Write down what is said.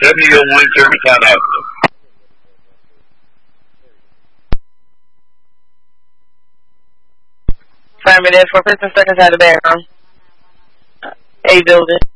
W1 service out. Affirmative. For 15 seconds out of the bedroom. A building.